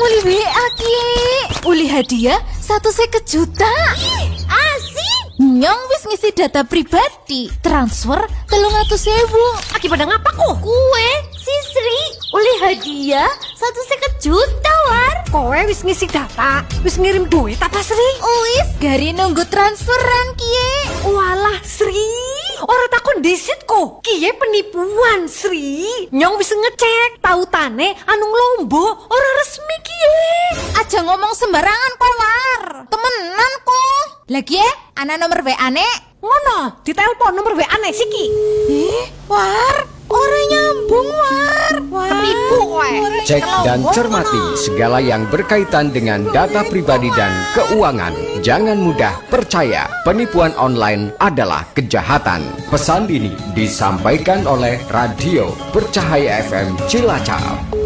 uli WA ki. Uli hadiah 150 juta. Asik. Nyong wis ngisi data pribadi, transfer 300.000. Akibat ngapa kok? Kue si Sri uli hadiah 150 juta war. Kowe wis ngisi data, wis ngirim duit apa Sri? Wis gari nunggu transferan kie. Walah Sri, ora takon disit kok. Kie penipuan Sri. Nyong wis ngecek tautane anu Lombo ora resmi kie. Aja ngomong sembarangan kok war. Temenan kok. Lagi ya, ana nomor WA-ne. Ngono, ditelepon nomor WA-ne siki. War, ora nyambung war. Penipu kowe. Cek dan cermati segala yang berkaitan dengan data pribadi dan keuangan. Jangan mudah percaya, penipuan online adalah kejahatan. Pesan ini disampaikan oleh Radio Bercahaya FM Cilacap.